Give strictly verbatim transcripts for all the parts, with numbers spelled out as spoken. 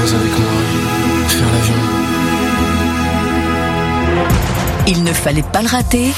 choses avec moi, faire l'avion. Il ne fallait pas le rater.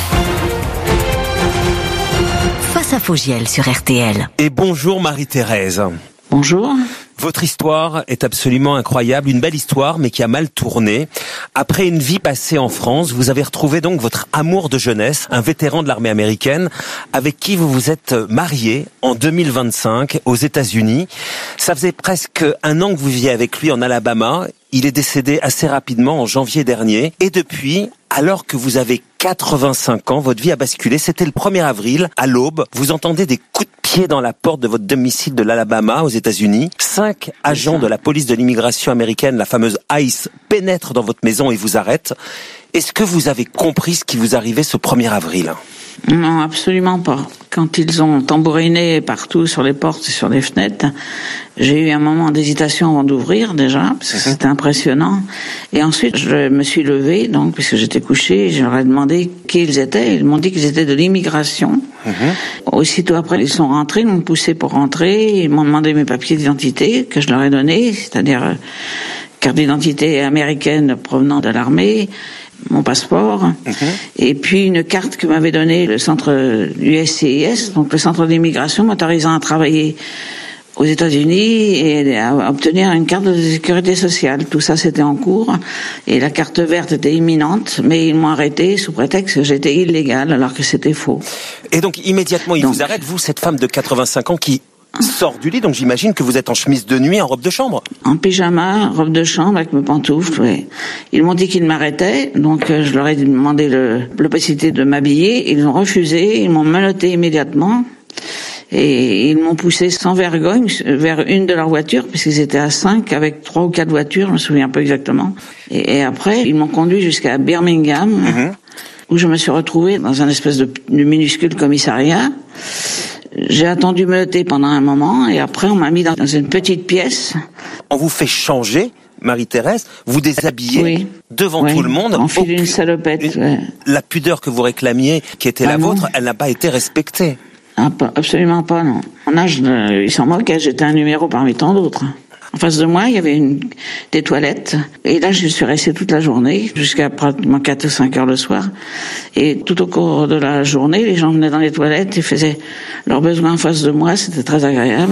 Face à Fogiel sur R T L. Et bonjour Marie-Thérèse. Bonjour. Votre histoire est absolument incroyable, une belle histoire mais qui a mal tourné. Après une vie passée en France, vous avez retrouvé donc votre amour de jeunesse, un vétéran de l'armée américaine, avec qui vous vous êtes marié en deux mille vingt-cinq aux États-Unis. Ça faisait presque un an que vous viviez avec lui en Alabama. Il est décédé assez rapidement en janvier dernier. Et depuis, alors que vous avez quatre-vingt-cinq ans, votre vie a basculé. C'était le premier avril, à l'aube. Vous entendez des coups de pied dans la porte de votre domicile de l'Alabama, aux États-Unis. Cinq agents de la police de l'immigration américaine, la fameuse ICE, pénètrent dans votre maison et vous arrêtent. Est-ce que vous avez compris ce qui vous arrivait ce premier avril ? Non, absolument pas. Quand ils ont tambouriné partout sur les portes et sur les fenêtres, j'ai eu un moment d'hésitation avant d'ouvrir déjà, parce que c'était impressionnant. Et ensuite, je me suis levée, donc, puisque j'étais couchée, je leur ai demandé qui ils étaient. Ils m'ont dit qu'ils étaient de l'immigration. Mmh. Aussitôt après, ils sont rentrés, ils m'ont poussé pour rentrer, ils m'ont demandé mes papiers d'identité, que je leur ai donnés, c'est-à-dire euh, carte d'identité américaine provenant de l'armée, mon passeport, mmh. et puis une carte que m'avait donnée le centre U S C I S, donc le centre d'immigration, m'autorisant à travailler aux États-Unis et à obtenir une carte de sécurité sociale. Tout ça, c'était en cours, et la carte verte était imminente, mais ils m'ont arrêté sous prétexte que j'étais illégale, alors que c'était faux. Et donc, immédiatement, ils donc, vous arrêtent, vous, cette femme de quatre-vingt-cinq ans qui sort du lit, donc j'imagine que vous êtes en chemise de nuit, en robe de chambre. En pyjama, robe de chambre, avec mes pantoufles, oui. Ils m'ont dit qu'ils m'arrêtaient, donc euh, je leur ai demandé le, la possibilité de m'habiller. Ils ont refusé, ils m'ont menotté immédiatement. Et ils m'ont poussé sans vergogne vers une de leurs voitures, puisqu'ils étaient à cinq, avec trois ou quatre voitures, je me souviens pas exactement. Et, et après, ils m'ont conduit jusqu'à Birmingham, mmh. où je me suis retrouvée dans un espèce de, de minuscule commissariat. J'ai attendu menotté pendant un moment, et après on m'a mis dans une petite pièce. On vous fait changer, Marie-Thérèse, vous déshabillez oui. devant oui. tout le monde. On fait une salopette. Une, ouais. La pudeur que vous réclamiez, qui était ah la non. vôtre, elle n'a pas été respectée. Ah, pas, absolument pas, non. Mon âge, euh, ils s'en moquaient, j'étais un numéro parmi tant d'autres. En face de moi, il y avait une, des toilettes. Et là, je suis restée toute la journée, jusqu'à pratiquement quatre ou cinq heures le soir. Et tout au cours de la journée, les gens venaient dans les toilettes et faisaient leurs besoins en face de moi. C'était très agréable.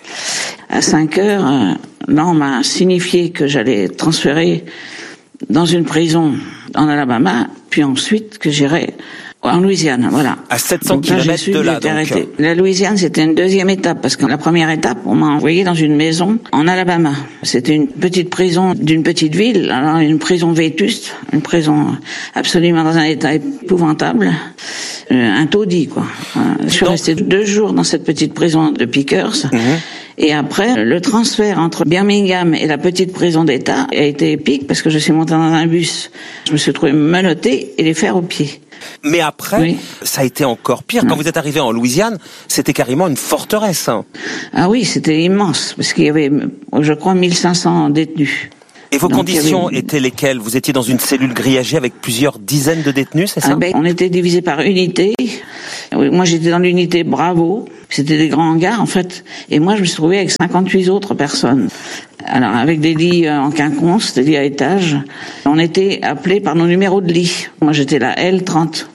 À cinq heures, euh, là, on m'a signifié que j'allais être transférée dans une prison en Alabama, puis ensuite que j'irais en Louisiane, voilà. À sept cents kilomètres de là, donc. La Louisiane, c'était une deuxième étape, parce que la première étape, on m'a envoyé dans une maison en Alabama. C'était une petite prison d'une petite ville, alors une prison vétuste, une prison absolument dans un état épouvantable, euh, un taudis, quoi. Je suis restée deux jours dans cette petite prison de Pickers. Mmh. Et après, le transfert entre Birmingham et la petite prison d'État a été épique, parce que je suis montée dans un bus. Je me suis trouvée menottée et les fers aux pieds. Mais après, oui. ça a été encore pire. Quand vous êtes arrivé en Louisiane, c'était carrément une forteresse. Hein. Ah oui, c'était immense, parce qu'il y avait, je crois, mille cinq cents détenus. Et vos Donc, conditions avait... étaient lesquelles ? Vous étiez dans une cellule grillagée avec plusieurs dizaines de détenus, c'est ça ? ah ben, On était divisés par unité. Moi, j'étais dans l'unité Bravo. C'était des grands hangars, en fait. Et moi, je me suis trouvée avec cinquante-huit autres personnes. Alors, avec des lits en quinconce, des lits à étage. On était appelés par nos numéros de lit. Moi, j'étais la L trente.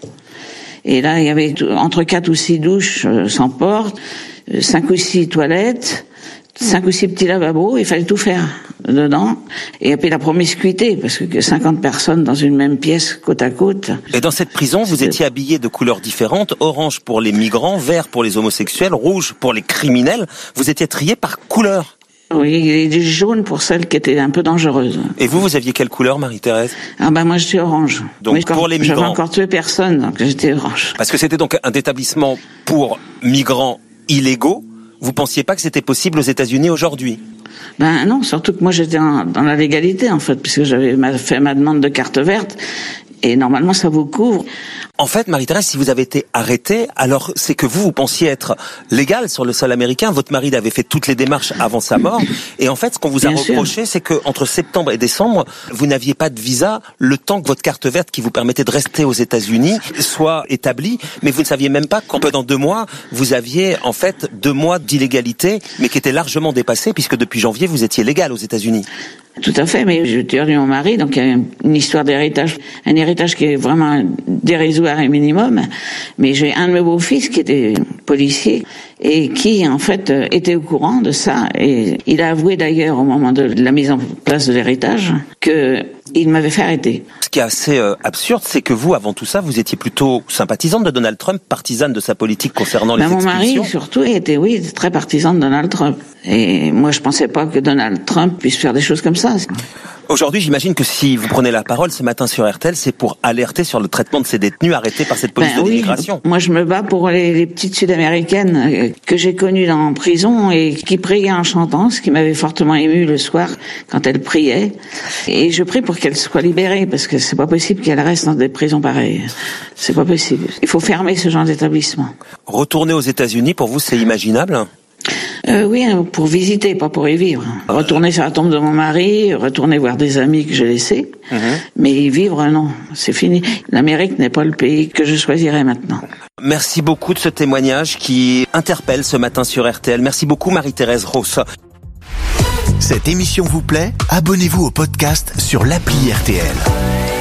Et là, il y avait entre quatre ou six douches sans porte, cinq ou six toilettes, cinq ou six petits lavabos. Il fallait tout faire dedans. Et puis la promiscuité, parce que cinquante personnes dans une même pièce, côte à côte. Et dans cette prison, vous étiez habillés de couleurs différentes, orange pour les migrants, vert pour les homosexuels, rouge pour les criminels. Vous étiez triés par couleur. Oui, et du jaune pour celles qui étaient un peu dangereuses. Et vous, vous aviez quelle couleur, Marie-Thérèse ? Ah ben moi, je suis orange. Donc oui, pour les migrants. J'avais encore tué personne, donc j'étais orange. Parce que c'était donc un établissement pour migrants illégaux. Vous pensiez pas que c'était possible aux États-Unis aujourd'hui ? Ben non, surtout que moi j'étais en, dans la légalité en fait, puisque j'avais fait ma demande de carte verte. Et normalement, ça vous couvre. En fait, Marie-Thérèse, si vous avez été arrêtée, alors c'est que vous, vous pensiez être légal sur le sol américain. Votre mari avait fait toutes les démarches avant sa mort. Et en fait, ce qu'on vous a Bien reproché, sûr. c'est que entre septembre et décembre, vous n'aviez pas de visa le temps que votre carte verte qui vous permettait de rester aux États-Unis soit établie. Mais vous ne saviez même pas qu'en dans deux mois, vous aviez en fait deux mois d'illégalité, mais qui étaient largement dépassés puisque depuis janvier, vous étiez légal aux États-Unis. Tout à fait, mais j'ai perdu mon mari, donc il y a une histoire d'héritage, un héritage qui est vraiment dérisoire et minimum. Mais j'ai un de mes beaux-fils qui était policier et qui, en fait, était au courant de ça. Et il a avoué d'ailleurs au moment de la mise en place de l'héritage que il m'avait fait arrêter. Ce qui est assez euh, absurde, c'est que vous, avant tout ça, vous étiez plutôt sympathisante de Donald Trump, partisane de sa politique concernant les ben, expulsions. Mon mari, surtout, était, oui, très partisan de Donald Trump. Et moi, je pensais pas que Donald Trump puisse faire des choses comme ça. Aujourd'hui, j'imagine que si vous prenez la parole ce matin sur R T L, c'est pour alerter sur le traitement de ces détenus arrêtés par cette police ben, de oui, l'immigration. Moi, je me bats pour les, les petites Sud-Américaines que j'ai connues dans en prison et qui priaient en chantant, ce qui m'avait fortement ému le soir quand elles priaient. Et je prie pour qu'elles soient libérées, parce que c'est pas possible qu'elles restent dans des prisons pareilles. C'est pas possible. Il faut fermer ce genre d'établissement. Retourner aux États-Unis, pour vous, c'est imaginable ? Euh, oui, pour visiter, pas pour y vivre. Retourner sur la tombe de mon mari, retourner voir des amis que j'ai laissés, mmh. mais y vivre, non, c'est fini. L'Amérique n'est pas le pays que je choisirais maintenant. Merci beaucoup de ce témoignage qui interpelle ce matin sur R T L. Merci beaucoup Marie-Thérèse Ross. Cette émission vous plaît ? Abonnez-vous au podcast sur l'appli R T L.